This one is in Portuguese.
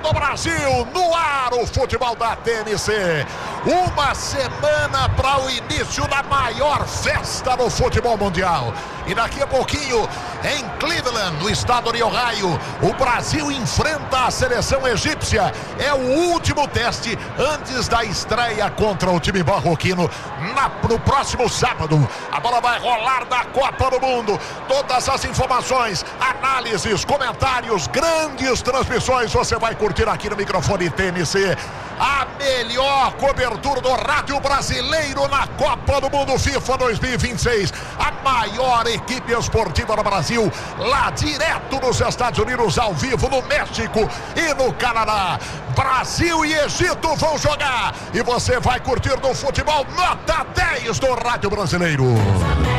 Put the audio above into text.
do Brasil, no ar o futebol da TNC. Uma semana para o início da maior festa no futebol mundial. E daqui a pouquinho, em Cleveland, no estado de Ohio, o Brasil enfrenta a seleção egípcia. É o último teste antes da estreia contra o time marroquino no próximo sábado. A bola vai rolar da Copa do Mundo. Todas as informações, análises, comentários, grandes transmissões você vai curtir aqui no microfone TNC. A melhor cobertura do rádio brasileiro na Copa do Mundo FIFA 2026. A maior equipe esportiva do Brasil, lá direto nos Estados Unidos, ao vivo no México e no Canadá. Brasil e Egito vão jogar e você vai curtir no futebol nota 10 do rádio brasileiro.